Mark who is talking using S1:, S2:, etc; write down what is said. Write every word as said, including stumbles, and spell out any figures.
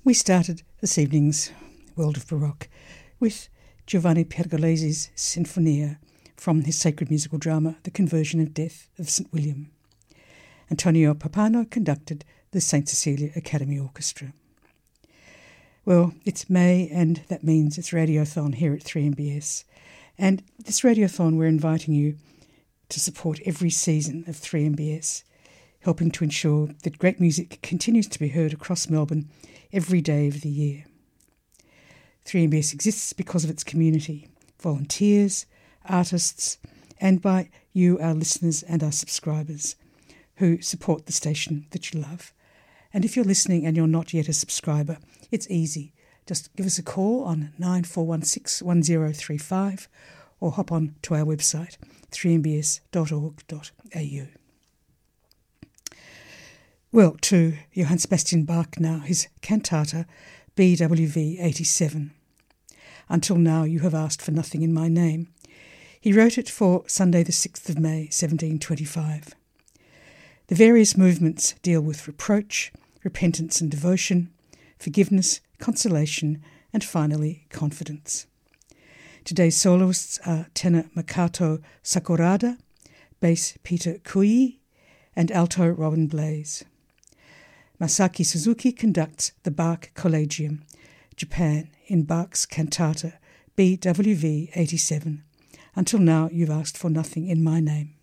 S1: We started this evening's World of Baroque with Giovanni Pergolesi's Sinfonia from his sacred musical drama The Conversion of Death of Saint William. Antonio Pappano conducted the Saint Cecilia Academy Orchestra. Well, it's May, and that means it's Radiothon here at three M B S. And this Radiothon, we're inviting you to support every season of three M B S, helping to ensure that great music continues to be heard across Melbourne every day of the year. three M B S exists because of its community, volunteers, artists, and by you, our listeners and our subscribers, who support the station that you love. And if you're listening and you're not yet a subscriber, it's easy. Just give us a call on nine four one six, one zero three five or hop on to our website, three m b s dot org dot a u. Well, to Johann Sebastian Bach now, his cantata B W V eighty-seven. Until now you have asked for nothing in my name. He wrote it for Sunday the sixth of May, seventeen twenty-five. The various movements deal with reproach, repentance and devotion, forgiveness, consolation, and finally confidence. Today's soloists are tenor Makoto Sakurada, bass Peter Kui, and alto Robin Blaze. Masaki Suzuki conducts the Bach Collegium, Japan, in Bach's cantata B W V eighty-seven. Until now you've asked for nothing in my name.